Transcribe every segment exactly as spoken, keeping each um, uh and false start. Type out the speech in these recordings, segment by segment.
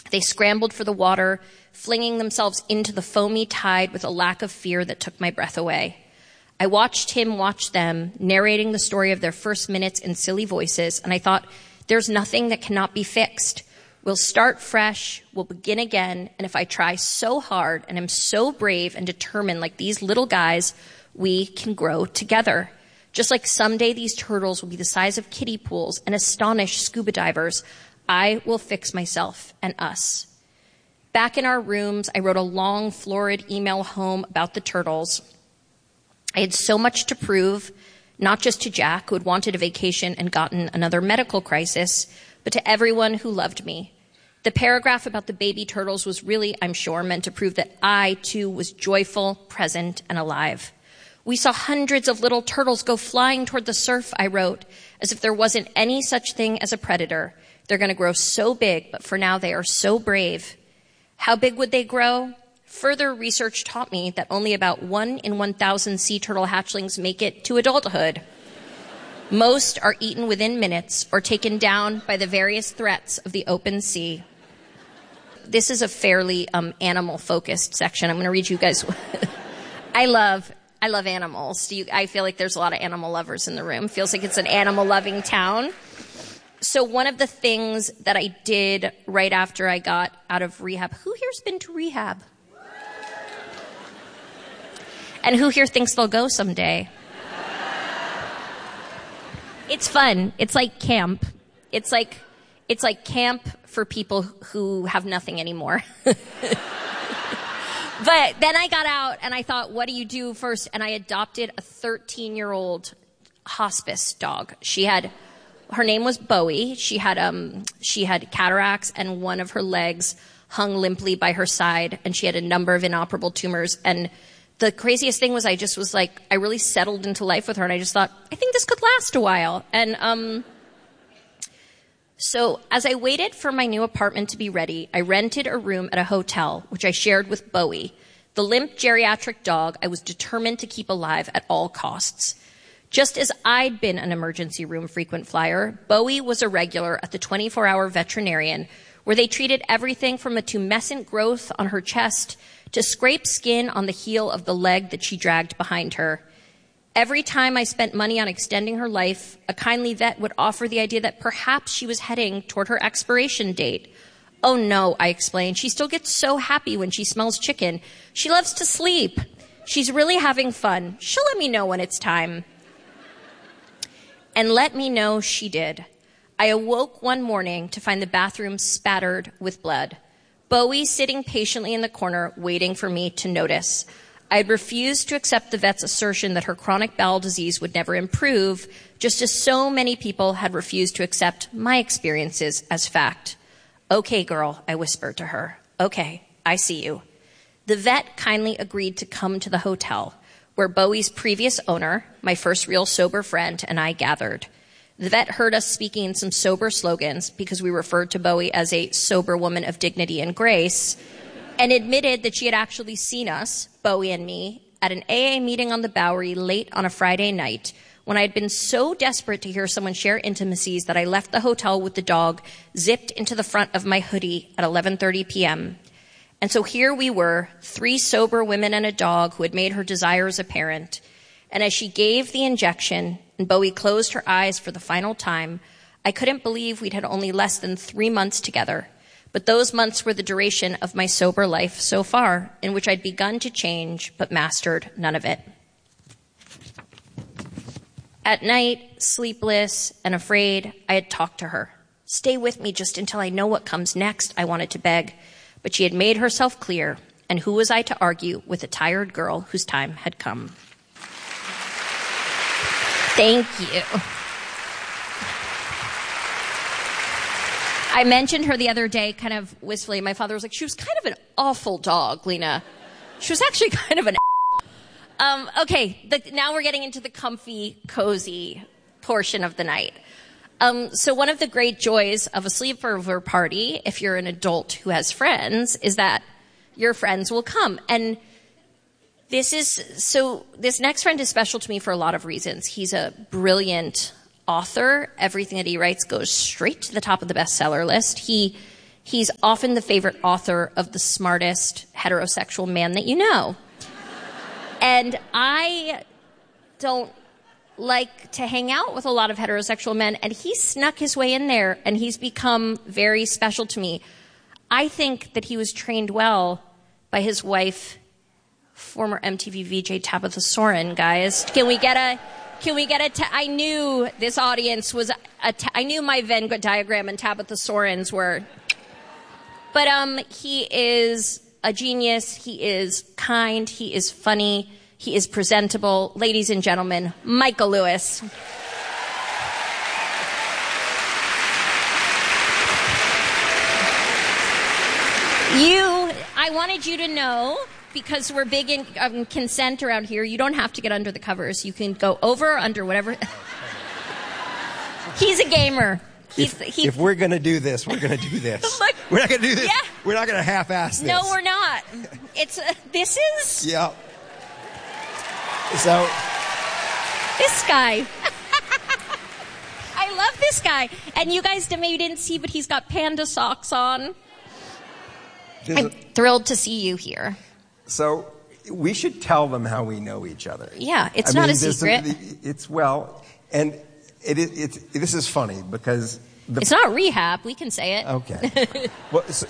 They scrambled for the water, flinging themselves into the foamy tide with a lack of fear that took my breath away. I watched him watch them, narrating the story of their first minutes in silly voices, and I thought, there's nothing that cannot be fixed. We'll start fresh, we'll begin again, and if I try so hard and am so brave and determined like these little guys, we can grow together. Just like someday these turtles will be the size of kiddie pools and astonish scuba divers, I will fix myself and us. Back in our rooms, I wrote a long, florid email home about the turtles. I had so much to prove, not just to Jack, who had wanted a vacation and gotten another medical crisis, but to everyone who loved me. The paragraph about the baby turtles was really, I'm sure, meant to prove that I, too, was joyful, present, and alive. We saw hundreds of little turtles go flying toward the surf, I wrote, as if there wasn't any such thing as a predator. They're going to grow so big, but for now they are so brave. How big would they grow? Further research taught me that only about one in one thousand sea turtle hatchlings make it to adulthood. Most are eaten within minutes or taken down by the various threats of the open sea. This is a fairly um, animal-focused section. I'm going to read you guys. I love, I love animals. Do you, I feel like there's a lot of animal lovers in the room. Feels like it's an animal-loving town. So one of the things that I did right after I got out of rehab. Who here's been to rehab? And who here thinks they'll go someday? It's fun. It's like camp. It's like, it's like camp for people who have nothing anymore. But then I got out and I thought, what do you do first? And I adopted a thirteen-year-old hospice dog. She had, her name was Bowie. She had, um, she had cataracts and one of her legs hung limply by her side, and she had a number of inoperable tumors. And the craziest thing was I just was like, I really settled into life with her, and I just thought, I think this could last a while. And um, so as I waited for my new apartment to be ready, I rented a room at a hotel, which I shared with Bowie, the limp geriatric dog I was determined to keep alive at all costs. Just as I'd been an emergency room frequent flyer, Bowie was a regular at the twenty-four hour veterinarian, where they treated everything from a tumescent growth on her chest to scrape skin on the heel of the leg that she dragged behind her. Every time I spent money on extending her life, a kindly vet would offer the idea that perhaps she was heading toward her expiration date. Oh no, I explained. She still gets so happy when she smells chicken. She loves to sleep. She's really having fun. She'll let me know when it's time. And let me know she did. I awoke one morning to find the bathroom spattered with blood. Bowie sitting patiently in the corner, waiting for me to notice. I had refused to accept the vet's assertion that her chronic bowel disease would never improve, just as so many people had refused to accept my experiences as fact. Okay, girl, I whispered to her. Okay, I see you. The vet kindly agreed to come to the hotel, where Bowie's previous owner, my first real sober friend, and I gathered. The vet heard us speaking in some sober slogans because we referred to Bowie as a sober woman of dignity and grace, and admitted that she had actually seen us, Bowie and me, at an A A meeting on the Bowery late on a Friday night when I had been so desperate to hear someone share intimacies that I left the hotel with the dog zipped into the front of my hoodie at eleven thirty p.m. And so here we were, three sober women and a dog who had made her desires apparent. And as she gave the injection and Bowie closed her eyes for the final time, I couldn't believe we'd had only less than three months together. But those months were the duration of my sober life so far, in which I'd begun to change but mastered none of it. At night, sleepless and afraid, I had talked to her. Stay with me just until I know what comes next, I wanted to beg. But she had made herself clear, and who was I to argue with a tired girl whose time had come? Thank you. I mentioned her the other day kind of wistfully. My father was like, she was kind of an awful dog, Lena. She was actually kind of an um, okay, the, now we're getting into the comfy, cozy portion of the night. Um, so one of the great joys of a sleepover party, if you're an adult who has friends, is that your friends will come. And this is, so this next friend is special to me for a lot of reasons. He's a brilliant author. Everything that he writes goes straight to the top of the bestseller list. He, He's often the favorite author of the smartest heterosexual man that you know. And I don't like to hang out with a lot of heterosexual men, and he snuck his way in there, and he's become very special to me. I think that he was trained well by his wife, former M T V V J Tabitha Soren, guys. Can we get a... Can we get a... Ta- I knew this audience was... A ta- I knew my Venn diagram and Tabitha Soren's were... But um, he is a genius. He is kind. He is funny. He is presentable. Ladies and gentlemen, Michael Lewis. You, I wanted you to know, because we're big in um, consent around here, you don't have to get under the covers. You can go over, under, whatever. He's a gamer. He's, if, he, if we're going to do this, we're going to do this. Look, we're not going to do this. Yeah. We're not going to half-ass this. No, we're not. It's uh, this is... Yeah. So... This guy. I love this guy. And you guys maybe didn't see, but he's got panda socks on. I'm a, thrilled to see you here. So we should tell them how we know each other. Yeah, it's I not mean, a secret. Some, it's, well, and it, it, it's, this is funny because... The, it's not rehab. We can say it. Okay. well, so,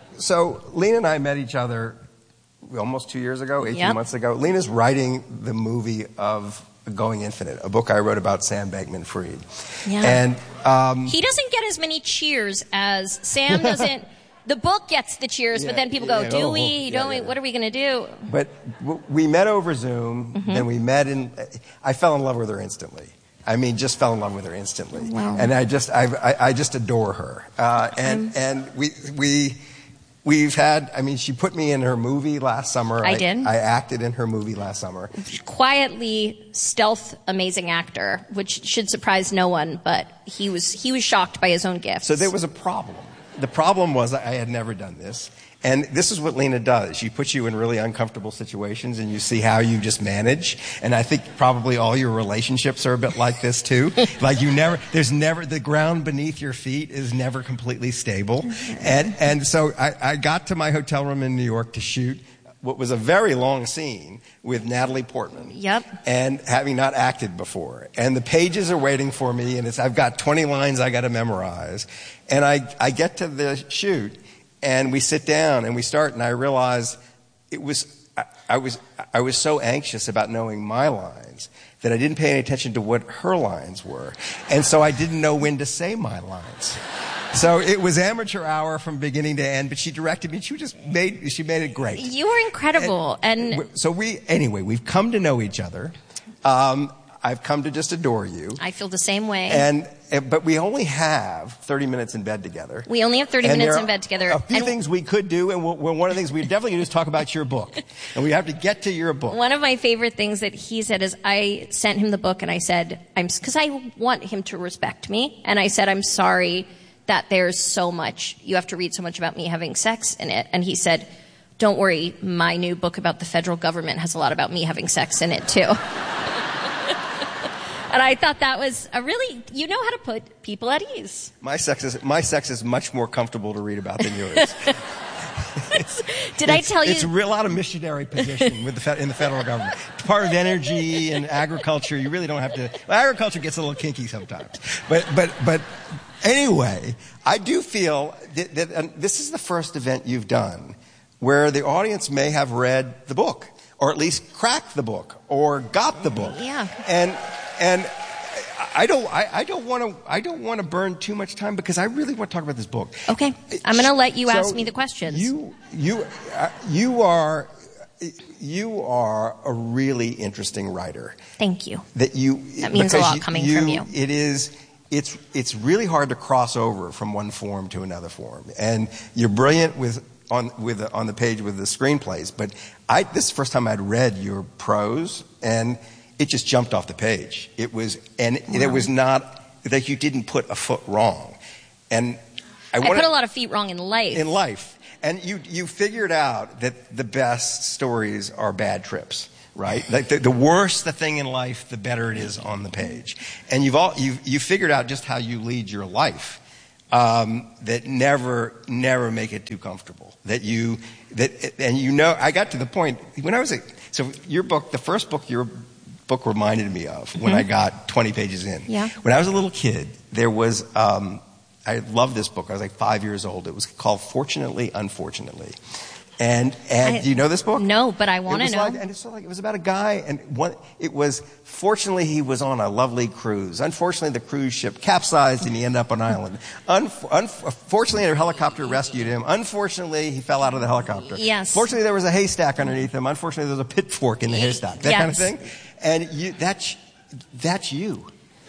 so Lena and I met each other almost two years ago, eighteen yep. months ago. Lena's writing the movie of Going Infinite, a book I wrote about Sam Bankman-Fried. Yeah. And um, he doesn't get as many cheers as Sam doesn't. The book gets the cheers, yeah, but then people go, yeah, do oh, we? yeah, Don't yeah. we? What are we going to do? But w- we met over Zoom, mm-hmm. then we met in... I fell in love with her instantly. I mean, just fell in love with her instantly, wow. and I just, I, I, I just adore her. Uh, and and we, we, we've had. I mean, she put me in her movie last summer. I, I did. I acted in her movie last summer. Quietly, stealth, amazing actor, which should surprise no one. But he was, he was shocked by his own gifts. So there was a problem. The problem was I had never done this. And this is what Lena does. She puts you in really uncomfortable situations and you see how you just manage. And I think probably all your relationships are a bit like this too. Like you never, there's never, the ground beneath your feet is never completely stable. And, and so I, I got to my hotel room in New York to shoot what was a very long scene with Natalie Portman. Yep. And having not acted before. And the pages are waiting for me and it's, I've got twenty lines I got to memorize. And I, I get to the shoot. And we sit down and we start, and I realize it was I, I was I was so anxious about knowing my lines that I didn't pay any attention to what her lines were, and so I didn't know when to say my lines. So it was amateur hour from beginning to end, but she directed me. She just made she made it great. You were incredible, and, and so we anyway we've come to know each other. Um, I've come to just adore you. I feel the same way. And, but we only have thirty minutes in bed together. We only have thirty and minutes there in bed together. Are a few and things we could do, and we'll, well, one of the things we definitely do is talk about your book. And we have to get to your book. One of my favorite things that he said is I sent him the book and I said, I'm, because I want him to respect me. And I said, I'm sorry that there's so much, you have to read so much about me having sex in it. And he said, don't worry, my new book about the federal government has a lot about me having sex in it too. And I thought that was a really, you know how to put people at ease. My sex is, my sex is much more comfortable to read about than yours. Did I tell you? It's a real lot of missionary position with the fe- in the federal government. Department of Energy and agriculture, you really don't have to, well, agriculture gets a little kinky sometimes. But, but, but anyway, I do feel that, that uh, this is the first event you've done where the audience may have read the book, or at least cracked the book, or got the book. Yeah. And, And I don't, I, I don't want to, I don't want to burn too much time because I really want to talk about this book. Okay, I'm going to let you so ask me the questions. You, you, uh, you are, you are a really interesting writer. Thank you. That you. That means a lot you, coming you, from you. It is. It's it's really hard to cross over from one form to another form, and you're brilliant with on with the, on the page with the screenplays. But I, this is the first time I'd read your prose and. It just jumped off the page. It was, and wow. There was not, that you didn't put a foot wrong. And I, I wanted, put a lot of feet wrong in life. In life. And you, you figured out that the best stories are bad trips, right? Like the, the worse the thing in life, the better it is on the page. And you've all, you've, you figured out just how you lead your life um, that never, never make it too comfortable. That you, that, and you know, I got to the point when I was a, so your book, the first book your book reminded me of when mm-hmm. I got twenty pages in. Yeah. When I was a little kid, there was, um, I loved this book. I was like five years old. It was called Fortunately, Unfortunately. And, and I, do you know this book? No, but I want to know. Like, and it's like, it was about a guy, and one, it was, fortunately he was on a lovely cruise. Unfortunately the cruise ship capsized and he ended up on an island. Unf- unfortunately a helicopter rescued him. Unfortunately he fell out of the helicopter. Yes. Fortunately there was a haystack underneath him. Unfortunately there was a pitchfork in the haystack. That yes. kind of thing. And you, that's, that's you.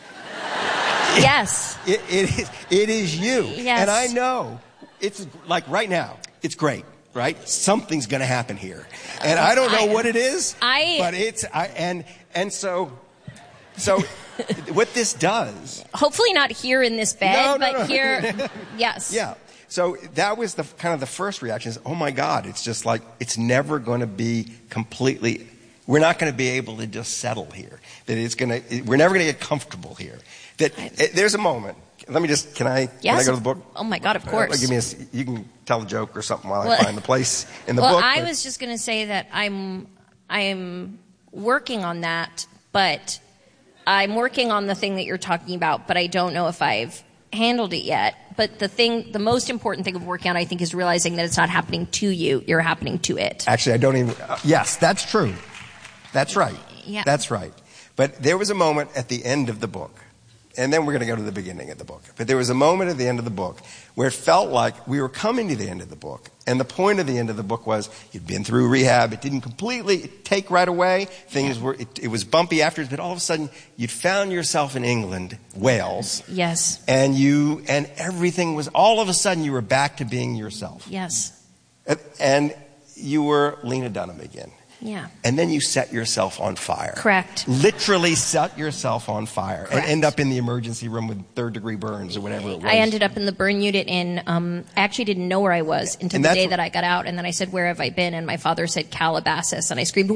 Yes. It, it, is, it is you. Yes. And I know, it's like right now, it's great. Right? Something's going to happen here. And I don't know I, what it is, I, but it's, I, and, and so, so what this does. Hopefully not here in this bed, no, no, but no. here, yes. Yeah. So that was the kind of the first reaction is, oh my God, it's just like, it's never going to be completely, we're not going to be able to just settle here. That it's going to, we're never going to get comfortable here. That it, there's a moment. Let me just, can I, yes. can I go to the book? Oh my God, of course. Uh, give me a, you can tell a joke or something while well, I find the place in the well, book. Well, I but. was just going to say that I'm, I'm working on that, but I'm working on the thing that you're talking about, but I don't know if I've handled it yet. But the thing, the most important thing of working on, I think, is realizing that it's not happening to you, you're happening to it. Actually, I don't even, uh, yes, that's true. That's right. Yeah. That's right. But there was a moment at the end of the book. And then we're going to go to the beginning of the book. But there was a moment at the end of the book where it felt like we were coming to the end of the book. And the point of the end of the book was you'd been through rehab. It didn't completely take right away. Things were, it, it was bumpy afterwards. But all of a sudden, you'd found yourself in England, Wales. Yes. And you, and everything was, all of a sudden, you were back to being yourself. Yes. And, and you were Lena Dunham again. Yeah. And then you set yourself on fire. Correct. Literally set yourself on fire. Correct. And end up in the emergency room with third degree burns or whatever it was. I ended up in the burn unit in, um, I actually didn't know where I was until and the day wh- that I got out. And then I said, where have I been? And my father said Calabasas. And I screamed,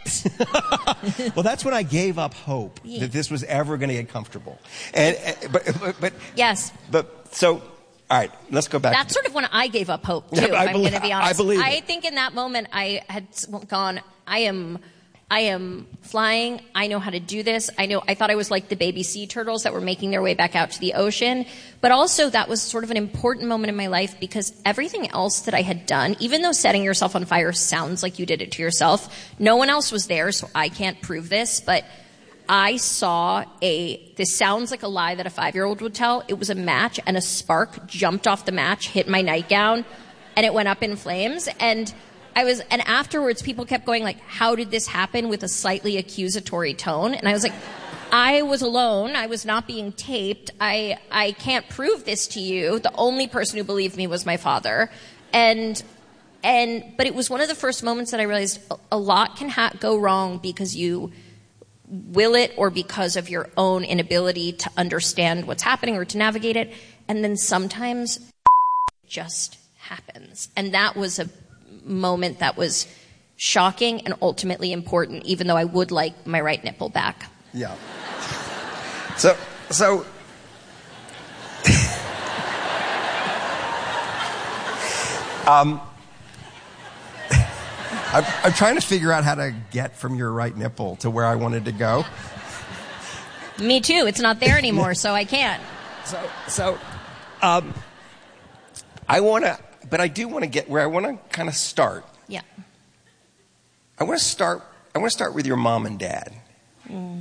what? Well, that's when I gave up hope yeah. that this was ever going to get comfortable. And, uh, but, but, but, yes. But, so, all right, let's go back. That's to sort of when I gave up hope, too, yeah, if I I'm believe, going to be honest. I believe I it. think in that moment I had gone, I am, I am flying. I know how to do this. I know, I thought I was like the baby sea turtles that were making their way back out to the ocean. But also that was sort of an important moment in my life because everything else that I had done, even though setting yourself on fire sounds like you did it to yourself, no one else was there, so I can't prove this, but I saw a, this sounds like a lie that a five-year-old would tell. It was a match and a spark jumped off the match, hit my nightgown, and it went up in flames. And I was, and afterwards people kept going like, how did this happen, with a slightly accusatory tone? And I was like, I was alone. I was not being taped. I, I can't prove this to you. The only person who believed me was my father. And, and, but it was one of the first moments that I realized a, a lot can ha- go wrong because you will it or because of your own inability to understand what's happening or to navigate it. And then sometimes it just happens. And that was a moment that was shocking and ultimately important, even though I would like my right nipple back. Yeah. So, so, um, I'm, I'm trying to figure out how to get from your right nipple to where I wanted to go. Me too. It's not there anymore, so I can't. So, so, um, I want to, but I do want to get where I want to kind of start. Yeah. I want to start, I want to start with your mom and dad. Mm.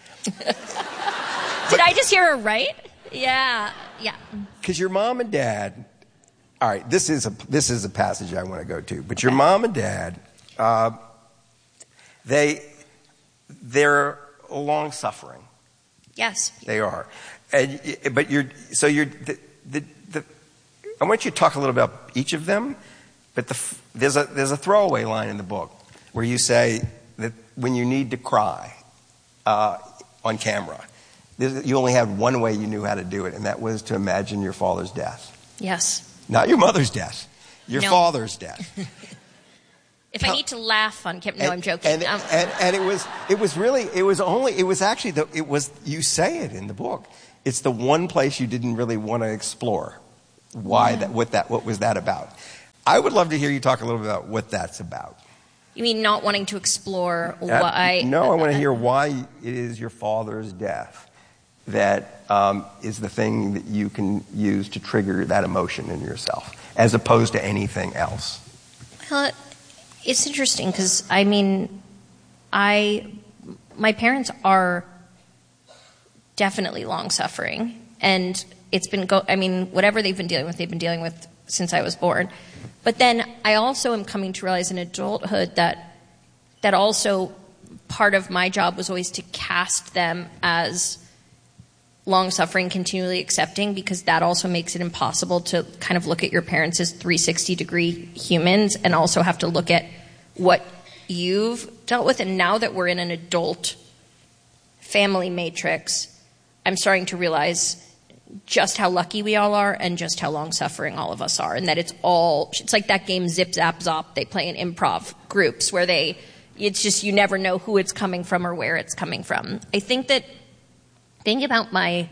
Did I just hear her right? Yeah, yeah. Because your mom and dad, all right, this is a, this is a passage I want to go to, but Okay. your mom and dad, uh, they, they're long suffering. Yes. They are. And, but you're, so you're, the, the, the, I want you to talk a little about each of them, but the, there's a, there's a throwaway line in the book where you say that when you need to cry, uh, on camera, you only had one way you knew how to do it, and that was to imagine your father's death. Yes. Not your mother's death, your No. father's death. If I need to laugh on camera, no, and, I'm joking. And, Um, and, and it was, it was really, it was only, it was actually, the, it was, you say it in the book. It's the one place you didn't really want to explore. why yeah. that, what that, what was that about? I would love to hear you talk a little bit about what that's about. You mean not wanting to explore why? Uh, no, I want to hear why it is your father's death that um, is the thing that you can use to trigger that emotion in yourself, as opposed to anything else. Well, it's interesting because, I mean, I, my parents are definitely long-suffering, and it's been, go- I mean, whatever they've been dealing with, they've been dealing with since I was born. But then I also am coming to realize in adulthood that that also part of my job was always to cast them as long-suffering, continually accepting, because that also makes it impossible to kind of look at your parents as three hundred sixty degree humans and also have to look at what you've dealt with. And now that we're in an adult family matrix, I'm starting to realize just how lucky we all are and just how long-suffering all of us are, and that it's all, it's like that game Zip Zap Zop they play in improv groups where they, it's just, you never know who it's coming from or where it's coming from. I think that thing about my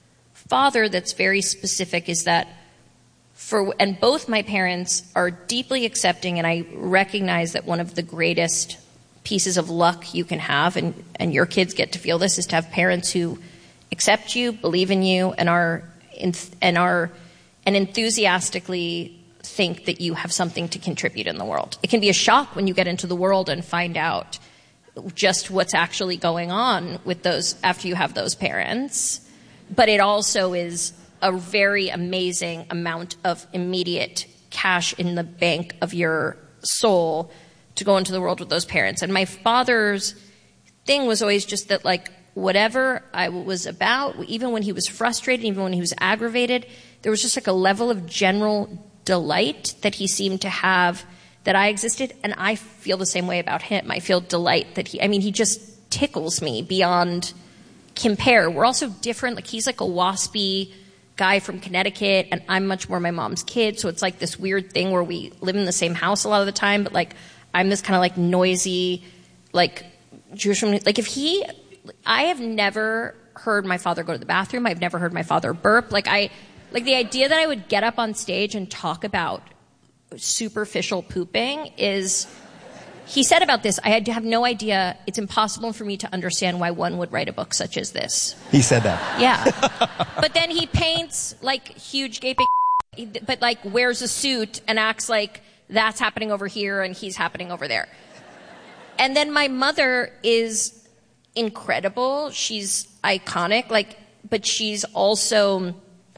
father that's very specific is that for, and both my parents are deeply accepting, and I recognize that one of the greatest pieces of luck you can have, and, and your kids get to feel this, is to have parents who accept you, believe in you, and are and are and enthusiastically think that you have something to contribute in the world. It can be a shock when you get into the world and find out just what's actually going on with those after you have those parents. But it also is a very amazing amount of immediate cash in the bank of your soul to go into the world with those parents. And my father's thing was always just that, like, whatever I was about, even when he was frustrated, even when he was aggravated, there was just like a level of general delight that he seemed to have that I existed. And I feel the same way about him. I feel delight that he, I mean, he just tickles me beyond compare. We're also different. Like, he's like a waspy guy from Connecticut, and I'm much more my mom's kid. So it's like this weird thing where we live in the same house a lot of the time, but like, I'm this kind of like noisy, like Jewish woman. Like, if he, I have never heard my father go to the bathroom. I've never heard my father burp. Like, I, like the idea that I would get up on stage and talk about superficial pooping is, he said about this, I had to have no idea. It's impossible for me to understand why one would write a book such as this. He said that. Yeah. But then he paints like huge gaping, but like wears a suit and acts like that's happening over here and he's happening over there. And then my mother is incredible. She's iconic, like, but she's also,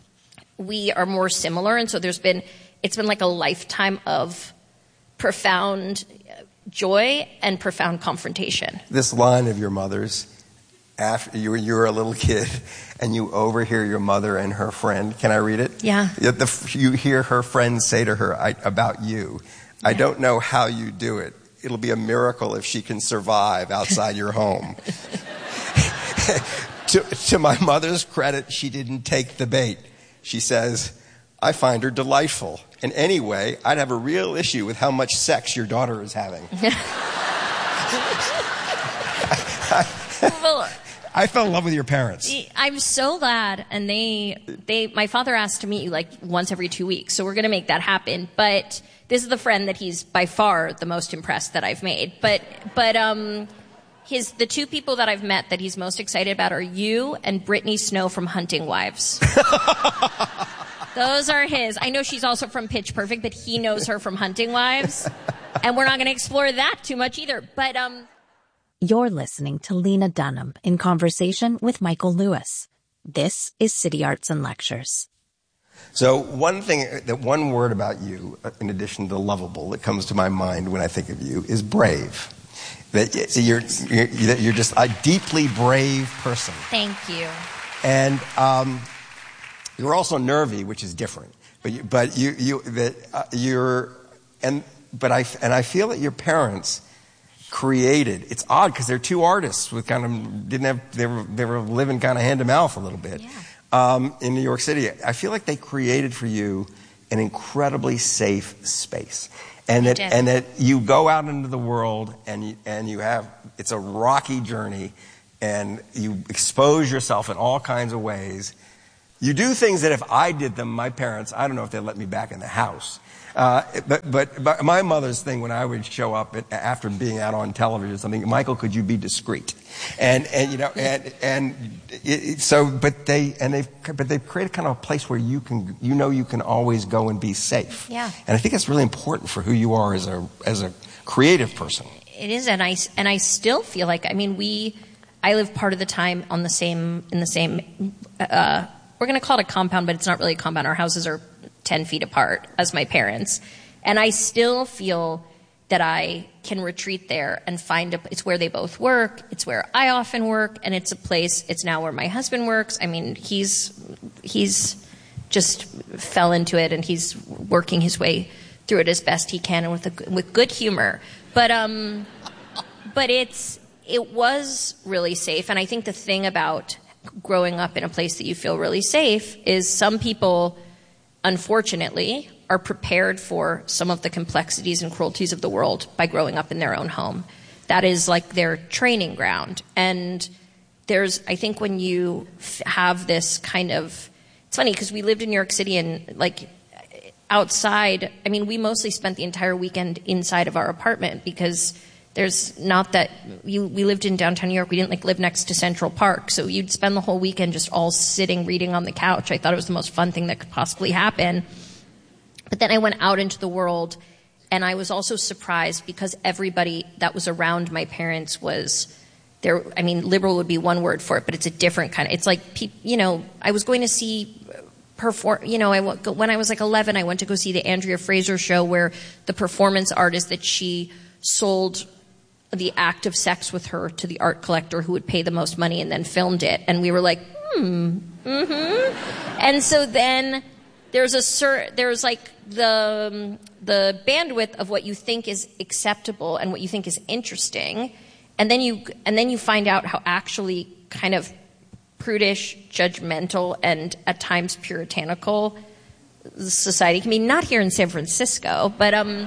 we are more similar. And so there's been, it's been like a lifetime of profound joy and profound confrontation. This line of your mother's, after you were, you were a little kid and you overhear your mother and her friend, can I read it? Yeah. The, you hear her friend say to her, I, about you, yeah. I don't know how you do it. It'll be a miracle if she can survive outside your home. to, to my mother's credit, she didn't take the bait. She says, I find her delightful. And anyway, I'd have a real issue with how much sex your daughter is having. Well, I fell in love with your parents. I'm so glad. And they, they, my father asked to meet you like once every two weeks. So we're going to make that happen. But this is the friend that he's by far the most impressed that I've made. But, but, um, his, the two people that I've met that he's most excited about are you and Brittany Snow from Hunting Wives. Those are his. I know she's also from Pitch Perfect, but he knows her from Hunting Wives. And we're not going to explore that too much either. But, um, You're listening to Lena Dunham in conversation with Michael Lewis. This is City Arts and Lectures. So one thing, that one word about you, in addition to lovable, that comes to my mind when I think of you is brave. That you're, you're, that you're just a deeply brave person. Thank you. And um, you're also nervy, which is different. But you, but you, you that uh, you're, and but I and I feel that your parents created. It's odd because they're two artists with kind of didn't have they were they were living kind of hand to mouth a little bit. Yeah. Um, in New York City, I feel like they created for you an incredibly safe space, and that and that you go out into the world and you, and you have it's a rocky journey, and you expose yourself in all kinds of ways. You do things that if I did them, my parents, I don't know if they'd let me back in the house. Uh, but, but, but my mother's thing when I would show up at, after being out on television or something, Michael, could you be discreet? And, and, you know, and, and it, so, but they, and they've, but they've created kind of a place where you can, you know, you can always go and be safe. Yeah. And I think that's really important for who you are as a, as a creative person. It is. And I, and I still feel like, I mean, we, I live part of the time on the same, in the same, uh, we're going to call it a compound, but it's not really a compound. Our houses are ten feet apart as my parents. And I still feel that I can retreat there and find a, it's where they both work. It's where I often work. And it's a place, it's now where my husband works. I mean, he's, he's just fell into it and he's working his way through it as best he can and with a, with good humor. But, um, but it's, it was really safe. And I think the thing about growing up in a place that you feel really safe is some people, unfortunately, are prepared for some of the complexities and cruelties of the world by growing up in their own home. That is like their training ground. And there's, I think when you f- have this kind of, it's funny because we lived in New York City and like outside, I mean, we mostly spent the entire weekend inside of our apartment because there's not that, you, we lived in downtown New York, we didn't like live next to Central Park, so you'd spend the whole weekend just all sitting reading on the couch. I thought it was the most fun thing that could possibly happen. But then I went out into the world and I was also surprised because everybody that was around my parents was there. I mean, liberal would be one word for it, but it's a different kind of, it's like, you know, I was going to see perform, you know, I, when I was like eleven, I went to go see the Andrea Fraser show where the performance artist that she sold the act of sex with her to the art collector who would pay the most money and then filmed it. And we were like, hmm, mm-hmm. And so then there's a cer- there's like the um, the bandwidth of what you think is acceptable and what you think is interesting. And then you and then you find out how actually kind of prudish, judgmental, and at times puritanical society can be. Not here in San Francisco, but um,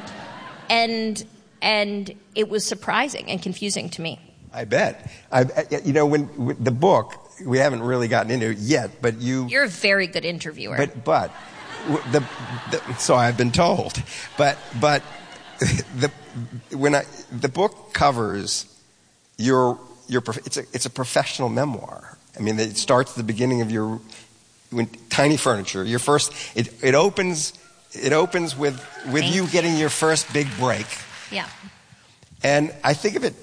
and and it was surprising and confusing to me. I bet. I, you know, when, when the book, we haven't really gotten into it yet, but you. You're a very good interviewer. But but the, the so I've been told. But but the when I the book covers your your it's a it's a professional memoir. I mean, it starts at the beginning of your when, Tiny Furniture. Your first it it opens it opens with with Thank you getting your first big break. Yeah. And I think of it,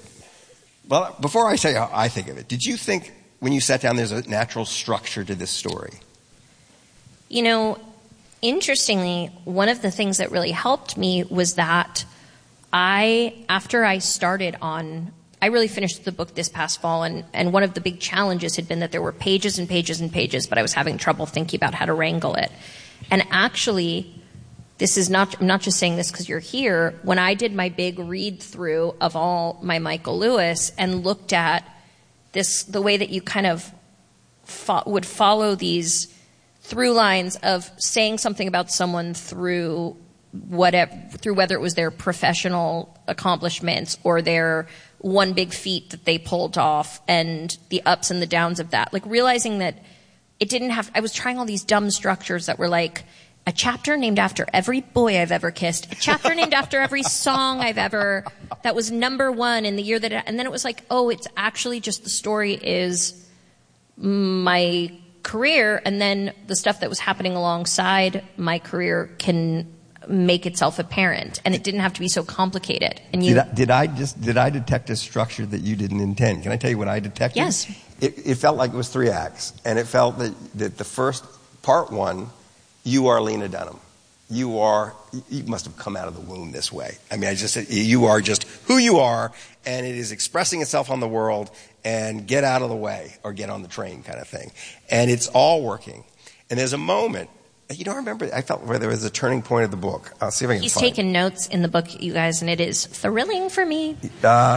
well, before I say how I think of it, did you think when you sat down there's a natural structure to this story? You know, interestingly, one of the things that really helped me was that I, after I started on, I really finished the book this past fall, and, and one of the big challenges had been that there were pages and pages and pages, but I was having trouble thinking about how to wrangle it. And actually, this is not, I'm not just saying this because you're here. When I did my big read through of all my Michael Lewis and looked at this, the way that you kind of fo- would follow these through lines of saying something about someone through whatever, through whether it was their professional accomplishments or their one big feat that they pulled off and the ups and the downs of that. Like realizing that it didn't have, I was trying all these dumb structures that were like, a chapter named after every boy I've ever kissed. A chapter named after every song I've ever, that was number one in the year that, it, and then it was like, oh, it's actually just the story is my career, and then the stuff that was happening alongside my career can make itself apparent, and it didn't have to be so complicated. And you, did I, did I just did I detect a structure that you didn't intend? Can I tell you what I detected? Yes. It, it felt like it was three acts, and it felt that that the first part one. You are Lena Dunham. You are, you must have come out of the womb this way. I mean, I just said, you are just who you are, and it is expressing itself on the world, and get out of the way, or get on the train kind of thing. And it's all working. And there's a moment, you know, I remember, I felt where there was a turning point of the book. I'll see if I can He's find it. taken notes in the book, you guys, and it is thrilling for me. Uh,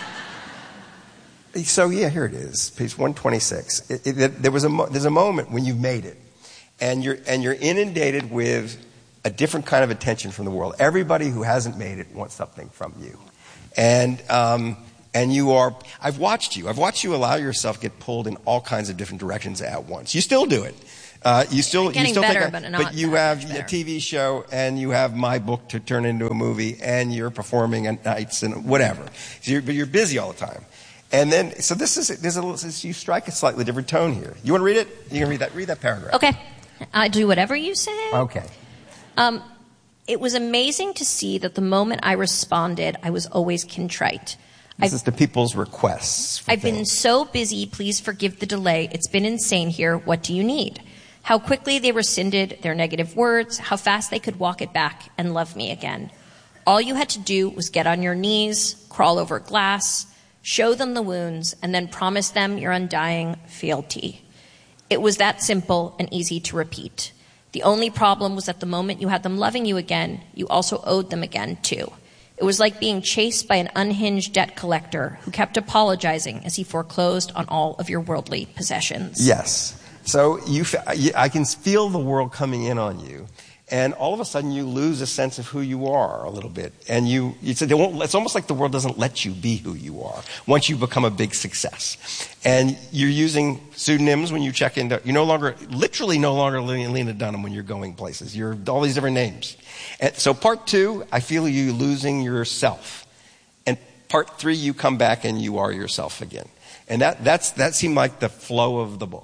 so, yeah, here it is, page one twenty-six. It, it, there was a, there's a moment when you've made it. And you're and you're inundated with a different kind of attention from the world. Everybody who hasn't made it wants something from you, and um, and you are. I've watched you. I've watched you allow yourself get pulled in all kinds of different directions at once. You still do it, Uh, you still, you Getting still better, take a, but not but you that have much a better. T V show and you have my book to turn into a movie and you're performing at nights and whatever. So you're, but you're busy all the time. And then, so this is, there's a little, you strike a slightly different tone here. You want to read it? You can read that, read that paragraph. Okay. I do whatever you say. Okay. Um, it was amazing to see that the moment I responded, I was always contrite. This I've, is to people's requests. For I've been things. so busy, please forgive the delay. It's been insane here. What do you need? How quickly they rescinded their negative words, how fast they could walk it back and love me again. All you had to do was get on your knees, crawl over glass, show them the wounds, and then promise them your undying fealty. It was that simple and easy to repeat. The only problem was that the moment you had them loving you again, you also owed them again, too. It was like being chased by an unhinged debt collector who kept apologizing as he foreclosed on all of your worldly possessions. Yes. So you, I can feel the world coming in on you, and all of a sudden you lose a sense of who you are a little bit. And you, you said, it's almost like the world doesn't let you be who you are once you become a big success. And you're using pseudonyms when you check into, you no longer, literally no longer Lena Dunham when you're going places. You're all these different names. And so part two, I feel you losing yourself. And part three, you come back and you are yourself again. And that, that's, that seemed like the flow of the book.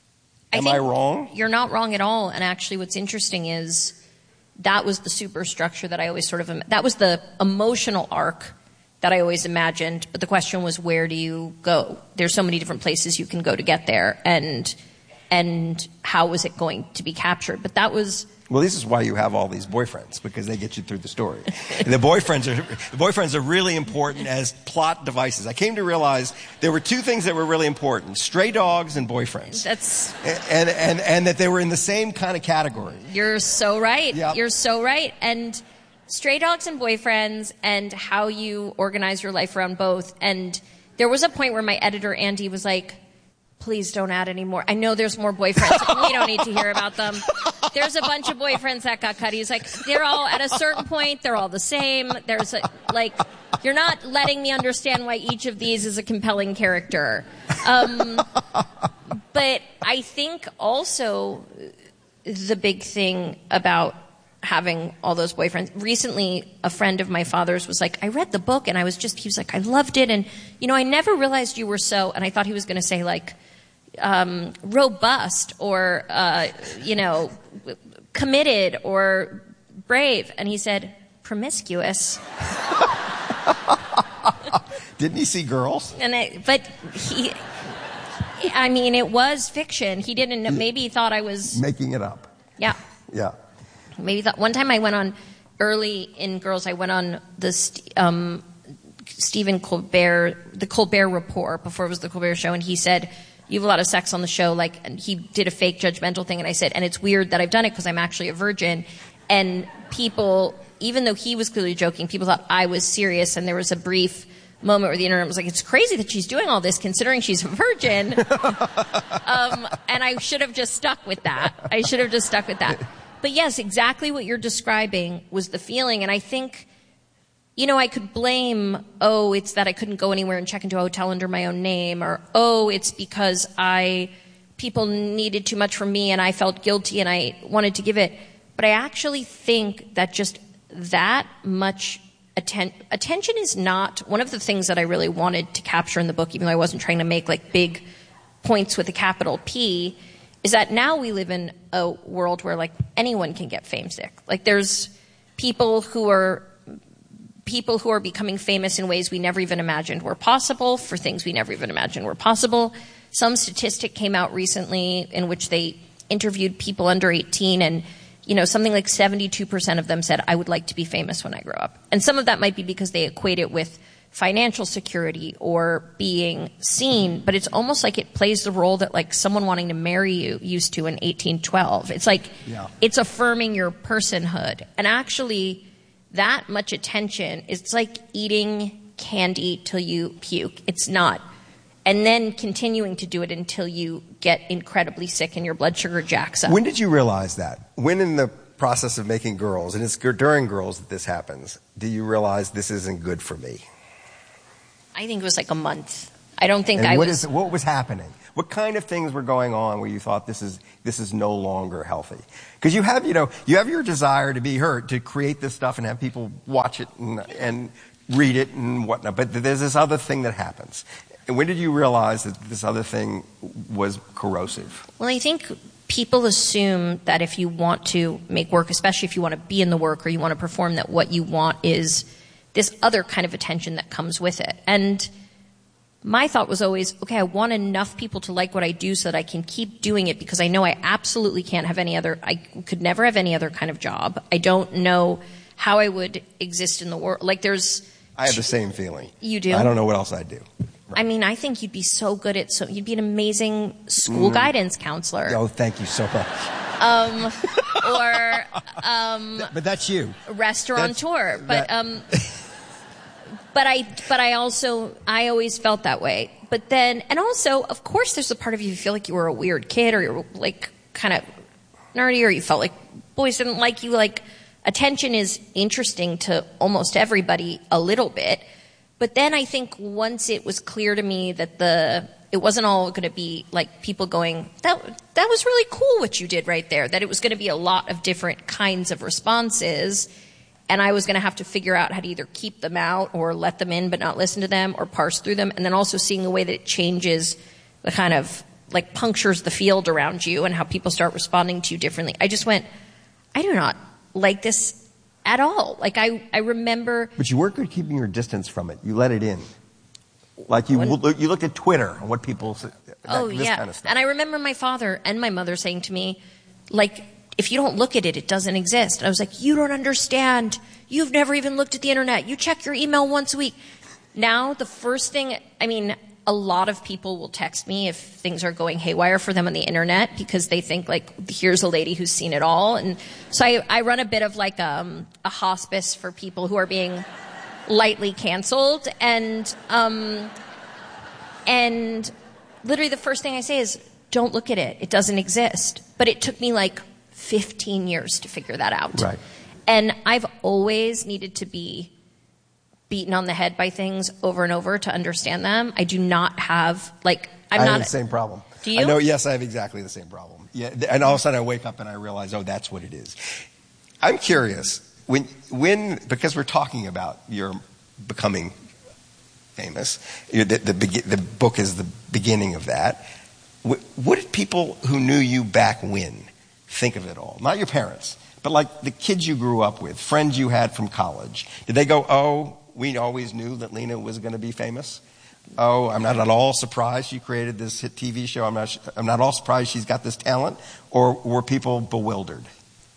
Am I, I wrong? You're not wrong at all. And actually what's interesting is that was the superstructure that I always sort of, that was the emotional arc that I always imagined. But the question was, where do you go? There's so many different places you can go to get there. And, and how was it going to be captured? But that was... Well, this is why you have all these boyfriends, because they get you through the story. And the boyfriends are the boyfriends are really important as plot devices. I came to realize there were two things that were really important: stray dogs and boyfriends. That's and and and that they were in the same kind of category. You're so right. Yep. You're so right. And stray dogs and boyfriends, and how you organize your life around both. And there was a point where my editor Andy was like, please don't add any more. I know there's more boyfriends. We don't need to hear about them. There's a bunch of boyfriends that got cut. He's like, they're all at a certain point, they're all the same. There's a, like, you're not letting me understand why each of these is a compelling character. Um, but I think also the big thing about having all those boyfriends. Recently, a friend of my father's was like, I read the book and I was just, he was like, I loved it. And, you know, I never realized you were so, and I thought he was going to say like, um, robust or, uh, you know, committed or brave. And he said, promiscuous. Didn't he see girls? And I, but he, I mean, it was fiction. He didn't know, maybe he thought I was making it up. Yeah. Yeah. Maybe that one time I went on early in Girls. I went on the um, Stephen Colbert, the Colbert Report before it was the Colbert Show, and he said, "You have a lot of sex on the show." Like, and he did a fake judgmental thing, and I said, "And it's weird that I've done it because I'm actually a virgin." And people, even though he was clearly joking, people thought I was serious, and there was a brief moment where the internet was like, "It's crazy that she's doing all this considering she's a virgin." um, and I should have just stuck with that. I should have just stuck with that. But yes, exactly what you're describing was the feeling. And I think, you know, I could blame, oh, it's that I couldn't go anywhere and check into a hotel under my own name, or, oh, it's because I, people needed too much from me and I felt guilty and I wanted to give it. But I actually think that just that much atten- attention is not one of the things that I really wanted to capture in the book, even though I wasn't trying to make like big points with a capital P, is that now we live in a world where like anyone can get fame sick. Like there's people who are people who are becoming famous in ways we never even imagined were possible, for things we never even imagined were possible. Some statistic came out recently in which they interviewed people under eighteen, and you know, something like seventy-two percent of them said, I would like to be famous when I grow up. And some of that might be because they equate it with financial security or being seen, but it's almost like it plays the role that like someone wanting to marry you used to in eighteen twelve. It's like, yeah. It's affirming your personhood. And actually, that much attention, it's like eating candy till you puke. It's not. And then continuing to do it until you get incredibly sick and your blood sugar jacks up. When did you realize that? When in the process of making Girls, and it's during Girls that this happens, do you realize this isn't good for me? I think it was like a month. I don't think and I what was... Is, what was happening? What kind of things were going on where you thought this is this is no longer healthy? Because you have, you know, you have your desire to be heard, to create this stuff and have people watch it and, and read it and whatnot. But there's this other thing that happens. And when did you realize that this other thing was corrosive? Well, I think people assume that if you want to make work, especially if you want to be in the work or you want to perform, that what you want is this other kind of attention that comes with it. And my thought was always, okay, I want enough people to like what I do so that I can keep doing it, because I know I absolutely can't have any other, I could never have any other kind of job. I don't know how I would exist in the world. Like there's... I have the same feeling. You do? I don't know what else I'd do. Right. I mean, I think you'd be so good at, so you'd be an amazing school mm. guidance counselor. Oh, thank you so much. Um, or, um... But that's you. Restaurateur. That's, but, that, um... But I, but I also, I always felt that way. But then, and also, of course, there's a part of you who feel like you were a weird kid, or you're like kind of nerdy, or you felt like boys didn't like you. Like, attention is interesting to almost everybody a little bit. But then I think once it was clear to me that the, it wasn't all going to be like people going, that, that was really cool what you did right there, that it was going to be a lot of different kinds of responses. And I was going to have to figure out how to either keep them out or let them in but not listen to them or parse through them. And then also seeing the way that it changes the kind of, like, punctures the field around you and how people start responding to you differently. I just went, I do not like this at all. Like, I, I remember... But you weren't good keeping your distance from it. You let it in. Like, you, when, you look at Twitter and what people say. That, oh, this yeah. Kind of stuff. And I remember my father and my mother saying to me, like... if you don't look at it, it doesn't exist. And I was like, you don't understand. You've never even looked at the internet. You check your email once a week. Now, the first thing, I mean, a lot of people will text me if things are going haywire for them on the internet because they think, like, here's a lady who's seen it all. And so I, I run a bit of like um, a hospice for people who are being lightly canceled. And, um, and literally the first thing I say is, don't look at it. It doesn't exist. But it took me like fifteen years to figure that out. Right. And I've always needed to be beaten on the head by things over and over to understand them. I do not have, like, I'm I not... have the same problem. Do you? I know, yes, I have exactly the same problem. Yeah, and all of a sudden I wake up and I realize, oh, that's what it is. I'm curious, when, when because we're talking about your becoming famous, the, the, the book is the beginning of that. What, what did people who knew you back when think of it all? Not your parents, but like the kids you grew up with, friends you had from college. Did they go, oh, we always knew that Lena was going to be famous? Oh, I'm not at all surprised she created this hit T V show. I'm not, I'm not at all surprised she's got this talent. Or were people bewildered?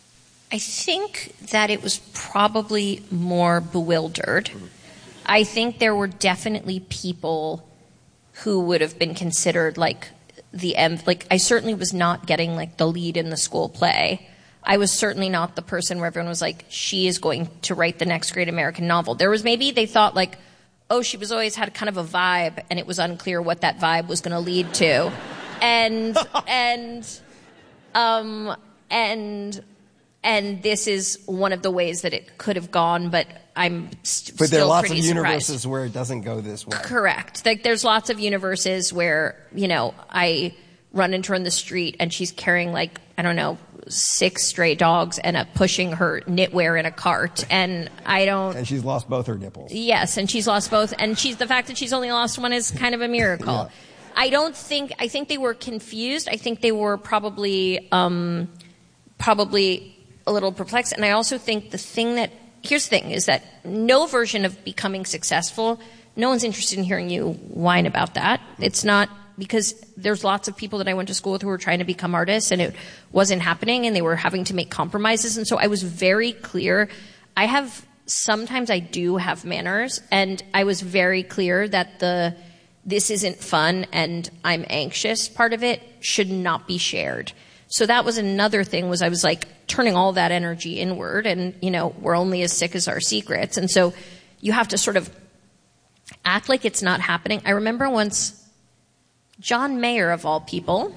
I think that it was probably more bewildered. Mm-hmm. I think there were definitely people who would have been considered like the end. Like, I certainly was not getting like the lead in the school play. I was certainly not the person where everyone was like, she is going to write the next great American novel. There was maybe they thought like, oh, she was always had kind of a vibe, and it was unclear what that vibe was going to lead to. And, and, um, and, and this is one of the ways that it could have gone, but I'm st- but still there are lots pretty of universes surprised. Where it doesn't go this way. Correct. Like, there's lots of universes where, you know, I run into her in the street and she's carrying like, I don't know, six stray dogs and a, pushing her knitwear in a cart, and I don't... And she's lost both her nipples. Yes, and she's lost both, and she's the fact that she's only lost one is kind of a miracle. Yeah. I don't think... I think they were confused. I think they were probably, um, probably a little perplexed, and I also think the thing that... Here's the thing, is that no version of becoming successful, no one's interested in hearing you whine about that. It's not... Because there's lots of people that I went to school with who were trying to become artists, and it wasn't happening, and they were having to make compromises. And so I was very clear. I have, sometimes I do have manners, and I was very clear that the, this isn't fun and I'm anxious part of it should not be shared. So that was another thing, was I was like turning all that energy inward, and, you know, we're only as sick as our secrets. And so you have to sort of act like it's not happening. I remember once, John Mayer, of all people.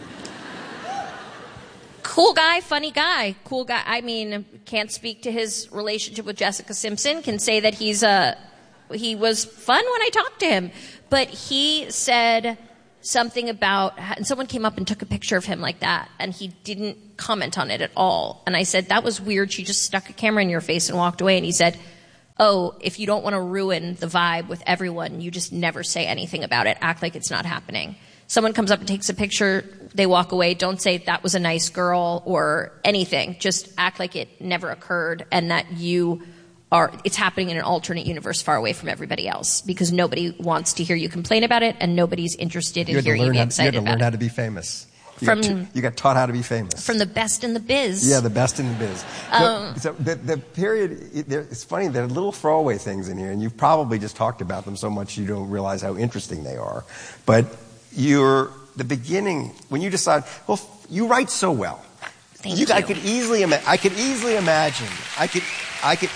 Cool guy, funny guy, cool guy. I mean, can't speak to his relationship with Jessica Simpson. Can say that he's a he was fun when I talked to him. But he said something about, and someone came up and took a picture of him like that, and he didn't comment on it at all. And I said, that was weird. She just stuck a camera in your face and walked away. And he said, oh, if you don't want to ruin the vibe with everyone, you just never say anything about it. Act like it's not happening. Someone comes up and takes a picture, they walk away. Don't say that was a nice girl or anything. Just act like it never occurred and that you are, it's happening in an alternate universe far away from everybody else, because nobody wants to hear you complain about it and nobody's interested in hearing you be excited about it. You had to learn how to be famous. You, from, got t- you got taught how to be famous. From the best in the biz. Yeah, the best in the biz. Um, so, so the, the period, it, it's funny, there are little throwaway things in here, and you've probably just talked about them so much you don't realize how interesting they are. But you're, the beginning, when you decide, well, you write so well. Thank you. I could easily, ima- I could easily imagine, I could, I could,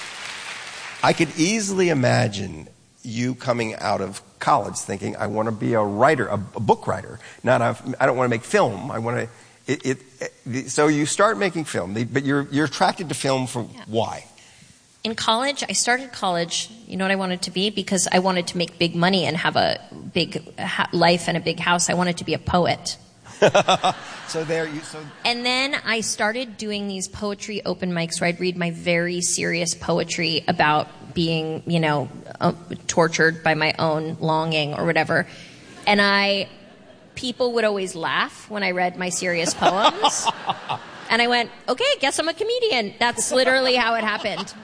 I could easily imagine you coming out of college thinking, I want to be a writer, a, a book writer. Not a, I don't want to make film. I want to. It, it, it, so you start making film, but you're you're attracted to film for yeah. why? In college, I started college. You know what I wanted to be? Because I wanted to make big money and have a big ha- life and a big house. I wanted to be a poet. So there you. So. And then I started doing these poetry open mics where I'd read my very serious poetry about being, you know, uh, tortured by my own longing or whatever. And I, people would always laugh when I read my serious poems. And I went, okay, guess I'm a comedian. That's literally how it happened.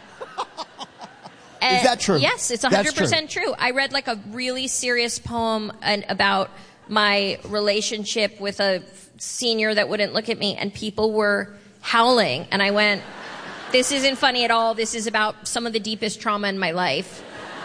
And is that true? Yes, it's one hundred percent true. true. I read like a really serious poem and about my relationship with a senior that wouldn't look at me, and people were howling. And I went, this isn't funny at all. This is about some of the deepest trauma in my life.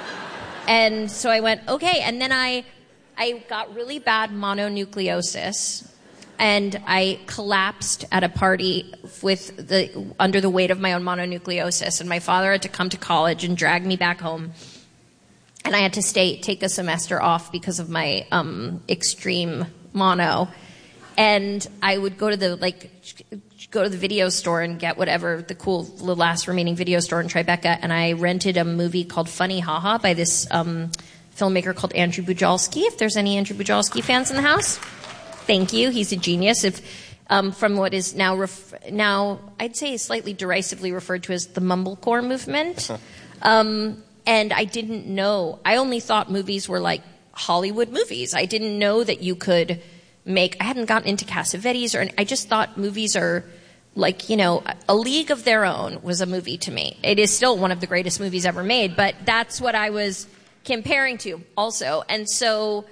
And so I went, okay. And then I, I got really bad mononucleosis, and I collapsed at a party with the, under the weight of my own mononucleosis. And my father had to come to college and drag me back home. And I had to stay, take a semester off because of my um, extreme mono. And I would go to the, like, go to the video store and get whatever, the cool, the last remaining video store in Tribeca. And I rented a movie called Funny Haha by this um, filmmaker called Andrew Bujalski. If there's any Andrew Bujalski fans in the house, thank you. He's a genius. If um, from what is now, ref- now I'd say slightly derisively referred to as the mumblecore movement. Um, and I didn't know. I only thought movies were like Hollywood movies. I didn't know that you could make. I hadn't gotten into Cassavetes, or I just thought movies are like, you know, A League of Their Own was a movie to me. It is still one of the greatest movies ever made, but that's what I was comparing to also. And so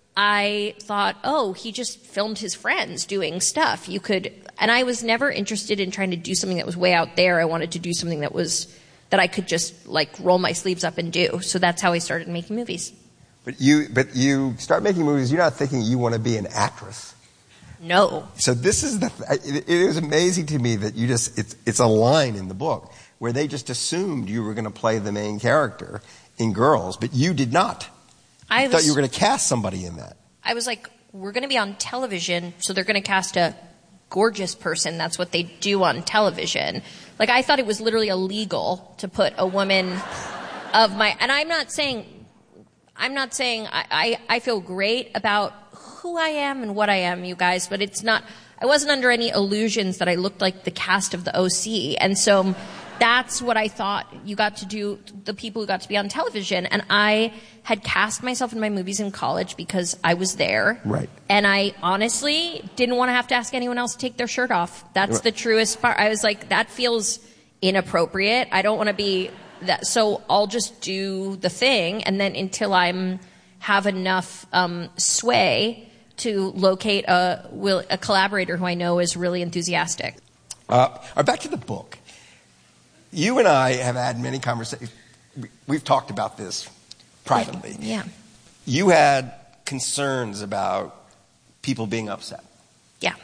I thought, oh, he just filmed his friends doing stuff. You could, and I was never interested in trying to do something that was way out there. I wanted to do something that was, that I could just like roll my sleeves up and do. So that's how I started making movies. But you, but you start making movies, you're not thinking you want to be an actress. No. So this is the, it, it is amazing to me that you just, it's, it's a line in the book where they just assumed you were going to play the main character in Girls, but you did not. I was, thought you were going to cast somebody in that. I was like, we're going to be on television, so they're going to cast a gorgeous person. That's what they do on television. Like, I thought it was literally illegal to put a woman of my, and I'm not saying, I'm not saying, I, I, I feel great about who I am and what I am, you guys, but it's not, I wasn't under any illusions that I looked like the cast of the O C. And so that's what I thought you got to do, the people who got to be on television. And I had cast myself in my movies in college because I was there. Right. And I honestly didn't want to have to ask anyone else to take their shirt off. That's right. The truest part. I was like, that feels inappropriate. I don't want to be that. So I'll just do the thing. And then until I'm have enough um, sway to locate a, a collaborator who I know is really enthusiastic. Uh, all right, back to the book. You and I have had many conversations. We've talked about this privately. Yeah. You had concerns about people being upset. Yeah.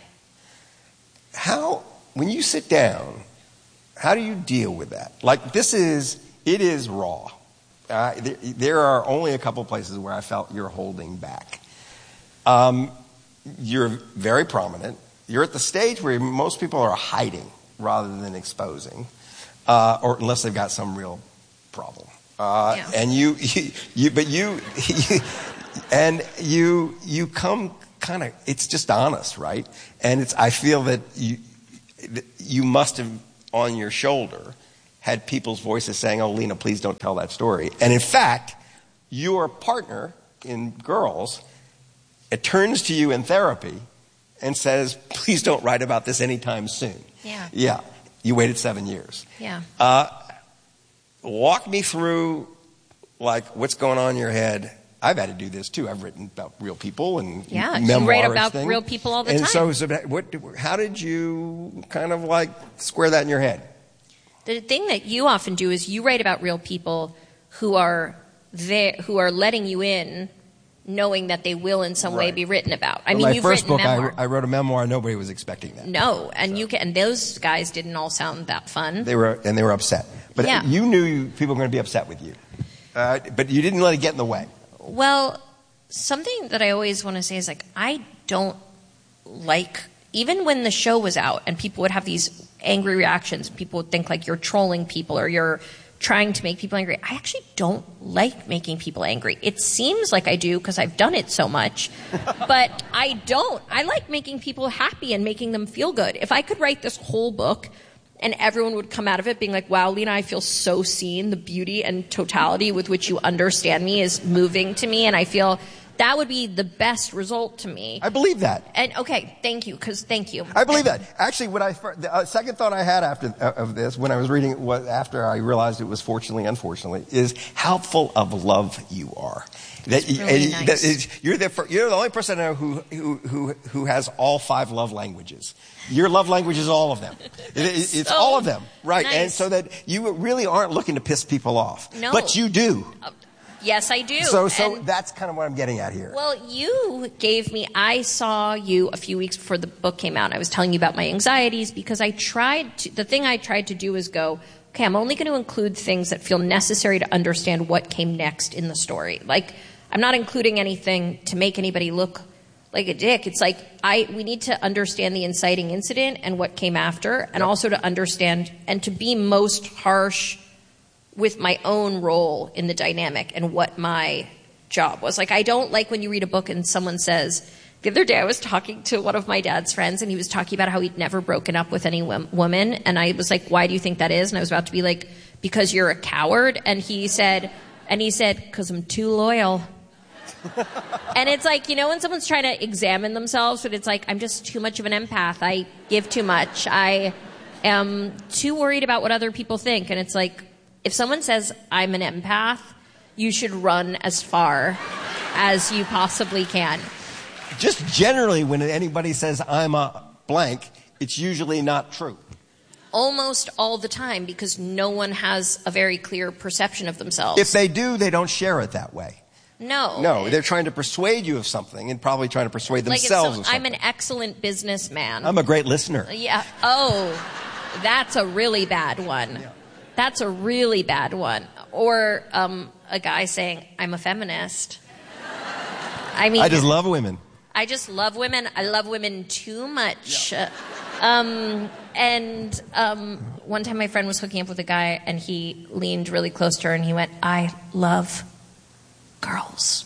How, when you sit down, how do you deal with that? Like, this is, it is raw. Uh, there, there are only a couple places where I felt you're holding back. Um, you're very prominent. You're at the stage where most people are hiding rather than exposing. Uh, or unless they've got some real problem. Uh, yeah. And you, you, you but you, you and you, you come kind of, it's just honest, right? And it's, I feel that you, that you must have on your shoulder had people's voices saying, oh, Lena, please don't tell that story. And in fact, your partner in Girls, it turns to you in therapy and says, please don't write about this anytime soon. Yeah. Yeah. You waited seven years. Yeah. Uh, walk me through, like, what's going on in your head. I've had to do this, too. I've written about real people and yeah, memoirs. You write about thing. real people all the and time. so, so what, how did you kind of, like, square that in your head? The thing that you often do is you write about real people who are there, who are letting you in, knowing that they will in some Right. way be written about. I But mean, my you've first written book, I, memoir. I wrote a memoir. Nobody was expecting that. No, and So. you can, and those guys didn't all sound that fun. They were, and they were upset. But Yeah. you knew you, people were going to be upset with you. Uh, but you didn't let it get in the way. Well, something that I always want to say is like, I don't like, even when the show was out and people would have these angry reactions, people would think like you're trolling people or you're trying to make people angry. I actually don't like making people angry. It seems like I do because I've done it so much, but I don't. I like making people happy and making them feel good. If I could write this whole book and everyone would come out of it being like, wow, Lena, I feel so seen. The beauty and totality with which you understand me is moving to me, and I feel that would be the best result to me. I believe that. And okay, thank you, because thank you. I believe that. Actually, what I the uh, second thought I had after uh, of this, when I was reading it, was after I realized it was fortunately, unfortunately, is how full of love you are. That, That's really uh, nice. that is, you're the fir- you're the only person I know who who who who has all five love languages. Your love language is all of them. It, it, it's So all of them, right? nice. And so that you really aren't looking to piss people off, No. but you do. Uh, yes, I do. So so And- that's kind of what I'm getting at here. Well, you gave me, I saw you a few weeks before the book came out. I was telling you about my anxieties because I tried to, the thing I tried to do is go, okay, I'm only going to include things that feel necessary to understand what came next in the story. Like, I'm not including anything to make anybody look like a dick. It's like, I, we need to understand the inciting incident and what came after, and Yep. also to understand and to be most harsh with my own role in the dynamic and what my job was. Like, I don't like when you read a book and someone says, the other day I was talking to one of my dad's friends and he was talking about how he'd never broken up with any wom- woman. And I was like, why do you think that is? And I was about to be like, because you're a coward. And he said, and he said, because I'm too loyal. And it's like, you know, when someone's trying to examine themselves, but it's like, I'm just too much of an empath. I give too much. I am too worried about what other people think. And it's like, if someone says I'm an empath, you should run as far as you possibly can. Just generally, when anybody says I'm a blank, it's usually not true. Almost all the time, because no one has a very clear perception of themselves. If they do, they don't share it that way. no. No, they're trying to persuade you of something and probably trying to persuade like if themselves some- of something. I'm an excellent businessman. I'm a great listener. Yeah. Oh, that's a really bad one. That's a really bad one. Or um, a guy saying, I'm a feminist. I mean, I just love women. I just love women. I love women too much. Uh, Um, and um, one time my friend was hooking up with a guy and he leaned really close to her and he went, I love girls.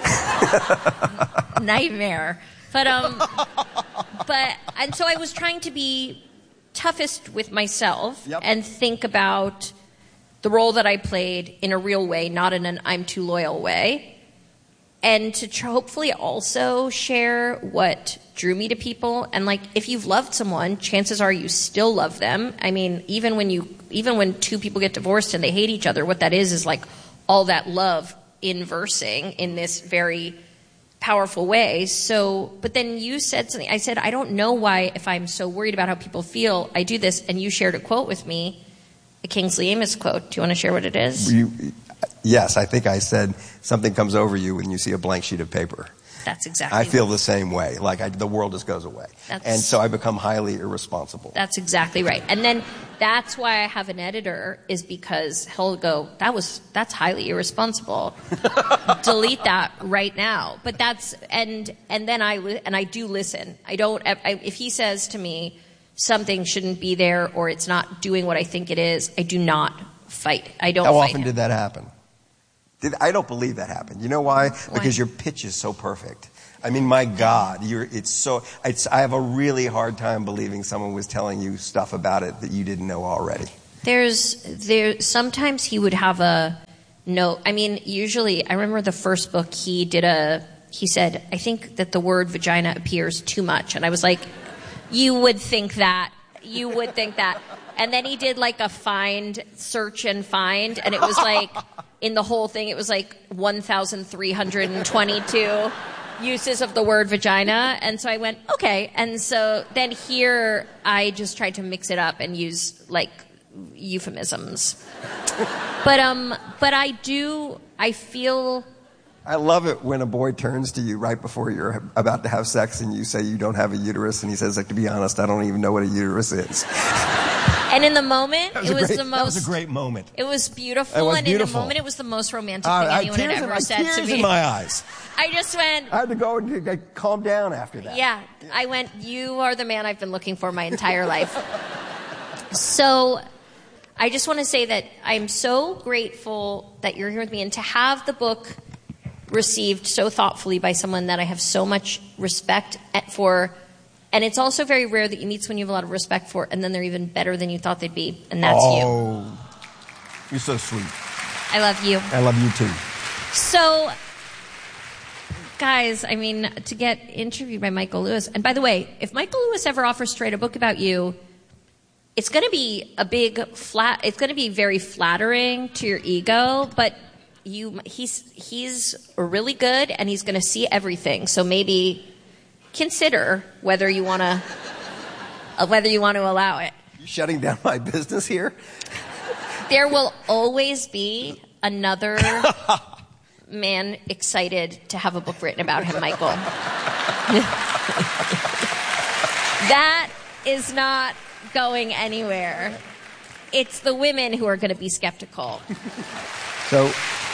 Nightmare. But, um, but, and so I was trying to be toughest with myself Yep. and think about the role that I played in a real way, not in an I'm too loyal way. And to tr- hopefully also share what drew me to people. And like, if you've loved someone, chances are you still love them. I mean, even when you, even when two people get divorced and they hate each other, what that is is like all that love inversing in this very powerful way. So, but then you said something. I said, I don't know why, if I'm so worried about how people feel, I do this. And you shared a quote with me, a Kingsley Amis quote. Do you want to share what it is? You, yes, I think I said something comes over you when you see a blank sheet of paper. That's exactly I feel the same way. Like I, the world just goes away. That's- And so I become highly irresponsible. That's exactly right. And then that's why I have an editor, is because he'll go, that was, that's highly irresponsible. Delete that right now. But that's, and, and then I, li- and I do listen. I don't, I, if he says to me something shouldn't be there or it's not doing what I think it is, I do not fight. I don't How fight often him. did that happen? Did, I don't believe that happened. You know why? Why? Because your pitch is so perfect. I mean, my God, you're, it's so, it's, I have a really hard time believing someone was telling you stuff about it that you didn't know already. There's, there, sometimes he would have a note. I mean, usually, I remember the first book he did a, he said, I think that the word vagina appears too much. And I was like, you would think that. You would think that. And then he did like a find, search and find. And it was like, in the whole thing, it was like one thousand three hundred twenty-two uses of the word vagina. And so I went, okay. And so then here I just tried to mix it up and use like euphemisms. But um, but I do, I feel... I love it when a boy turns to you right before you're about to have sex and you say you don't have a uterus, and he says, like, to be honest, I don't even know what a uterus is. And in the moment, was it was great, the most... That was a great moment. It was beautiful, It was and beautiful. in the moment, it was the most romantic Uh, thing I, anyone had tears ever in, said tears to me. in my eyes. I just went... I had to go and get, calm down after that. Yeah, I went, you are the man I've been looking for my entire life. So I just want to say that I'm so grateful that you're here with me, and to have the book received so thoughtfully by someone that I have so much respect for. And it's also very rare that you meet someone you have a lot of respect for, and then they're even better than you thought they'd be, and that's oh, you. Oh, you're so sweet. I love you. I love you too. So, guys, I mean, to get interviewed by Michael Lewis, and by the way, if Michael Lewis ever offers to write a book about you, it's going to be a big flat, it's going to be very flattering to your ego, but you, he's, he's really good, and he's going to see everything, so maybe consider whether you want to, uh, whether you want to allow it. You shutting down my business here? There will always be another man excited to have a book written about him, Michael. That is not going anywhere. It's the women who are going to be skeptical. So,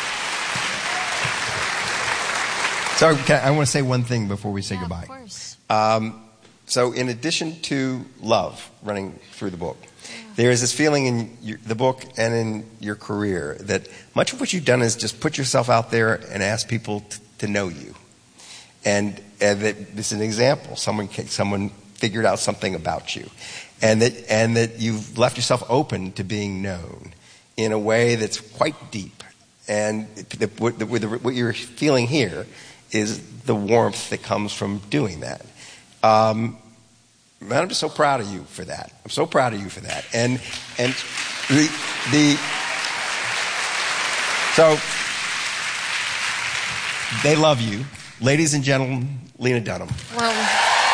so can I, I want to say one thing before we say Yeah, goodbye. of course. Um, so in addition to love running through the book, there is this feeling in your, the book and in your career that much of what you've done is just put yourself out there and ask people t- to know you. And, and that this is an example. Someone someone figured out something about you. And that, and that you've left yourself open to being known in a way that's quite deep. And the, what, the, what you're feeling here is the warmth that comes from doing that. Um, man, I'm just so proud of you for that. I'm so proud of you for that. And and the the so they love you, ladies and gentlemen. Lena Dunham. Well,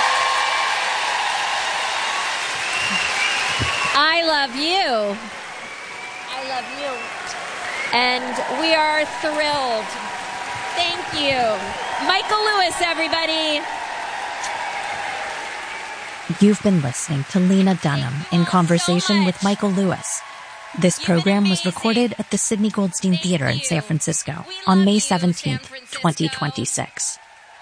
I love you. I love you. And we are thrilled. Thank you. Michael Lewis, everybody. You've been listening to Lena Dunham in conversation so with Michael Lewis. This program was recorded at the Sidney Goldstein Thank Theater in you. San Francisco We on love May you, seventeenth, San Francisco. twenty twenty-six.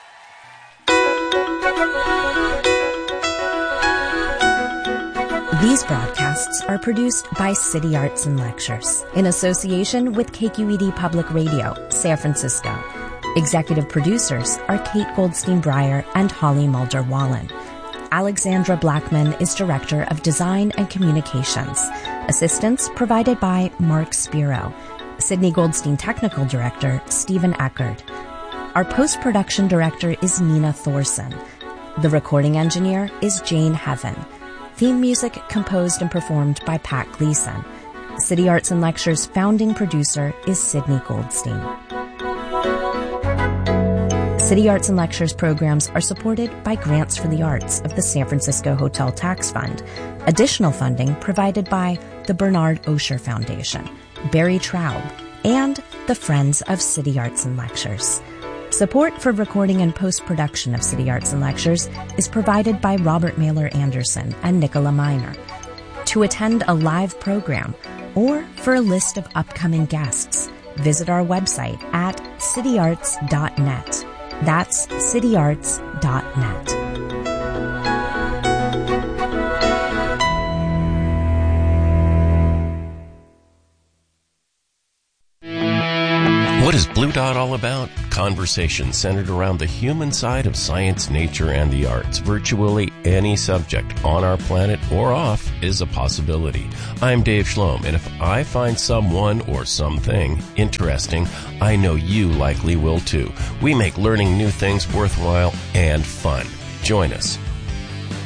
These broadcasts are produced by City Arts and Lectures in association with K Q E D Public Radio, San Francisco. Executive producers are Kate Goldstein-Breyer and Holly Mulder-Wallen. Alexandra Blackman is Director of Design and Communications. Assistance provided by Mark Spiro. Sidney Goldstein Technical Director, Stephen Eckerd. Our post-production director is Nina Thorson. The recording engineer is Jane Heaven. Theme music composed and performed by Pat Gleason. City Arts and Lectures founding producer is Sidney Goldstein. City Arts and Lectures programs are supported by grants for the arts of the San Francisco Hotel Tax Fund. Additional funding provided by the Bernard Osher Foundation, Barry Traub, and the Friends of City Arts and Lectures. Support for recording and post-production of City Arts and Lectures is provided by Robert Mailer Anderson and Nicola Miner. To attend a live program or for a list of upcoming guests, visit our website at city arts dot net. That's city arts dot net. What is Blue Dot all about? Conversations centered around the human side of science, nature, and the arts. Virtually any subject on our planet or off is a possibility. I'm Dave Schlom, and if I find someone or something interesting, I know you likely will too. We make learning new things worthwhile and fun. Join us